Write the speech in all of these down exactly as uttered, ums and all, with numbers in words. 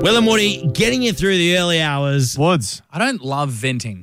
Will and Woody getting you through the early hours. Woods. I don't love venting.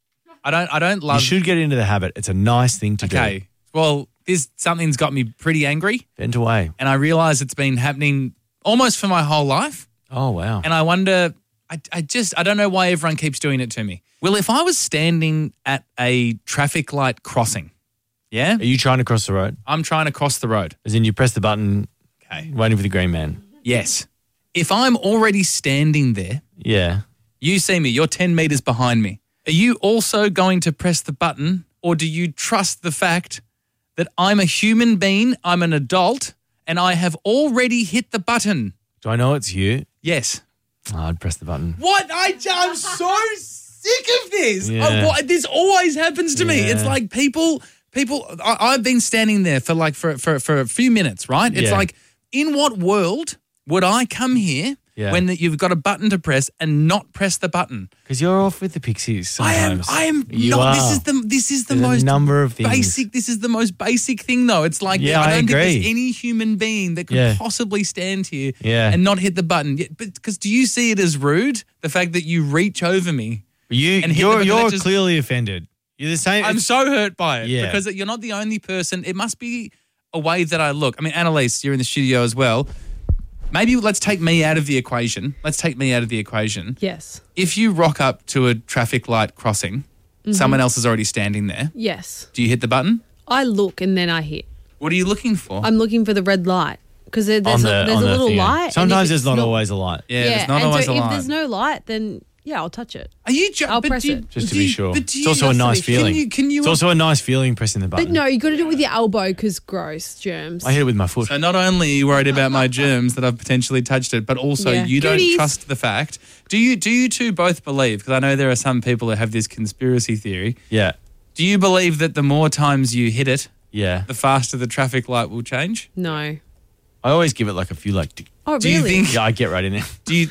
I don't I don't love You should get into the habit. It's a nice thing to do. Okay. Well, this something's got me pretty angry, Vent away. and I realise it's been happening almost for my whole life. Oh, wow. And I wonder, I, I just, I don't know why everyone keeps doing it to me. Well, if I was standing at a traffic light crossing, yeah, Are you trying to cross the road? I'm trying to cross the road. As in you press the button, Okay. waiting for the green man. Yes. If I'm already standing there, Yeah. you see me, you're ten metres behind me. Are you also going to press the button, or do you trust the fact that I'm a human being, I'm an adult, and I have already hit the button? Do I know it's you? Yes. Oh, I'd press the button. What? I, I'm so sick of this. Yeah. Oh, what, this always happens to me. Yeah. It's like people, people. I, I've been standing there for like for, for for a few minutes, right? It's Yeah. like, in what world would I come here Yeah. when the, you've got a button to press and not press the button? Because you're off with the pixies I am. sometimes. I am You not. are. This is the. This is the There's a most number of things. basic. This is the most basic thing, though. It's like Yeah, I I don't think agree. there's any human being that could Yeah. possibly stand here Yeah. and not hit the button. Yeah, but because do you see it as rude? The fact that you reach over me. You, and hit you're the button, you're that just- clearly offended. You're the same. I'm it's- so hurt by it Yeah. because you're not the only person. It must be a way that I look. I mean, Annalise, you're in the studio as well. Maybe let's take me out of the equation. Let's take me out of the equation. Yes. If you rock up to a traffic light crossing, Mm-hmm. someone else is already standing there. Yes. Do you hit the button? I look and then I hit. What are you looking for? I'm looking for the red light because there, on there's the, a, there's on a the little thing, yeah. light. and Sometimes if there's it's not, always a light. yeah, there's not and always so a if line. there's no light, then yeah, I'll touch it. Are you? Jo- I'll but press do you- it. Just but to do be you- sure. But do It's you also a just- nice Can feeling. you? Can you? It's also a nice feeling pressing the button. But no, you got to do it with your elbow because gross germs. I hit it with my foot. So not only are you worried about my germs that I've potentially touched it, but also Yeah. you don't Goodies. trust the fact. Do you? Do you two both believe? Because I know there are some people who have this conspiracy theory. Yeah. Do you believe that the more times you hit it, Yeah. the faster the traffic light will change? No. I always give it like a few like. tick. Oh, Do you really? think? Yeah, I get right in there. Do you?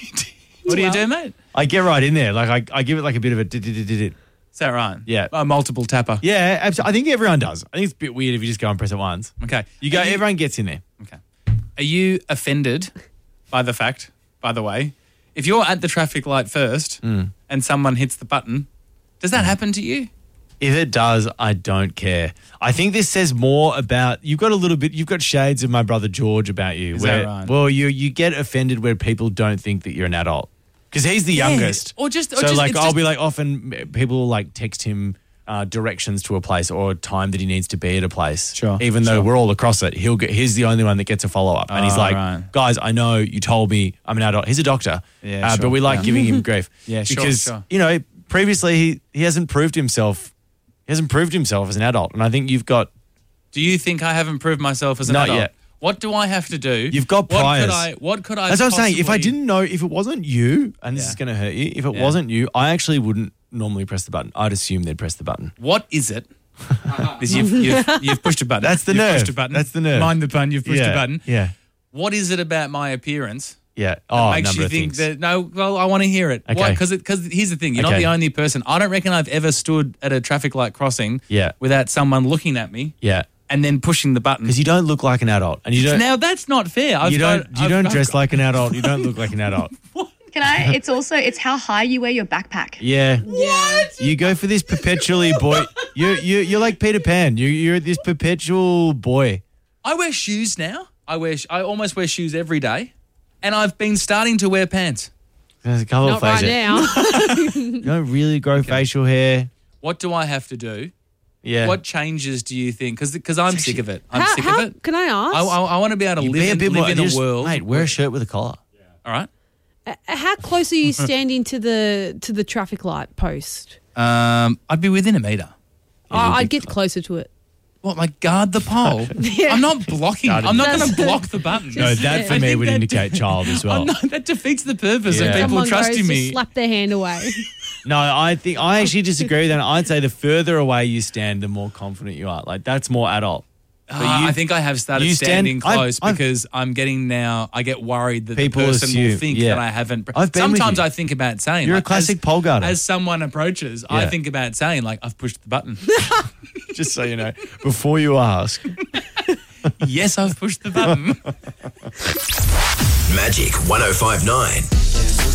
What do you do, mate? I get right in there. Like I, I give it like a bit of a. did- did- did- did. Is that right? Yeah. A multiple tapper. Yeah, absolutely. I think everyone does. I think it's a bit weird if you just go and press it once. Okay. You go. Are Everyone gets in there. Okay. Are you offended by the fact, by the way, if you're at the traffic light first Mm. and someone hits the button, does that happen to you? If it does, I don't care. I think this says more about you've got a little bit. You've got shades of my brother George about you. Is where, that right? Well, you you get offended where people don't think that you're an adult because he's the youngest. Or just, or so just like it's I'll just- be like often people will like text him uh, directions to a place or a time that he needs to be at a place. Sure, Even though sure. we're all across it, he'll get. He's the only one that gets a follow up, and he's Oh, like, right. "Guys, I know you told me I'm an adult." He's a doctor, Yeah, uh, sure, but we like yeah. giving him grief. Yeah, sure, because sure. you know previously he he hasn't proved himself. He hasn't proved himself as an adult, and I think you've got Do you think I haven't proved myself as an Not adult? yet. What do I have to do? You've got What priors. could I? What could I? That's what I'm saying. If I possibly- didn't know, if it wasn't you, and this Yeah. is going to hurt you, if it Yeah. wasn't you, I actually wouldn't normally press the button. I'd assume they'd press the button. What is it? Is you've, you've, you've pushed a button. That's the you've nerve. Pushed a button. That's the nerve. Mind the pun. You've pushed yeah. a button. Yeah. What is it about my appearance? Yeah. that Oh, a makes number you of think things. that no? Well, I want to hear it. Okay. Because because here's the thing. You're not Okay. the only person. I don't reckon I've ever stood at a traffic light crossing. Yeah. Without someone looking at me. Yeah. And then pushing the button. Because you don't look like an adult, and you don't. Now that's not fair. I've you don't. got- you I've- don't I've dress got- like an adult. You don't look like an adult. Can I? It's also it's how high you wear your backpack. Yeah. What? You go for this perpetually boy. You you you're like Peter Pan. You you're this perpetual boy. I wear shoes now. I wear. sh- I almost wear shoes every day, and I've been starting to wear pants. There's a couple Not of right phases. now. You don't really grow facial hair. What do I have to do? Yeah. What changes do you think? Because I'm sick of it. I'm how, sick how, of it. Can I ask? I, I, I want to be able to You live be a in, bit live more. in you a just- world. Mate, wear a shirt with a collar. All right. Uh, how close are you standing to the to the traffic light post? Um, I'd be within a metre. Oh, I'd get closer to it. What, like guard the pole? Yeah. I'm not blocking. Guard I'm not the- going to block the button. No, that for I me think would that- indicate child as well. I'm not, that defeats the purpose Yeah. of people Someone trusting goes me. to slap their hand away. No, I think I actually disagree with that. I'd say the further away you stand, the more confident you are. Like that's more adult. But Uh, you- I think I have started you stand- standing I've- close I've- because I'm getting now, I get worried that People the person will assume, think yeah. that I haven't. I've been with Sometimes you. I think about saying, You're a like, classic as, pole guarder. As someone approaches, I Yeah. think about saying, like, I've pushed the button. Just so you know, before you ask. Yes, I've pushed the button. Magic one oh five nine.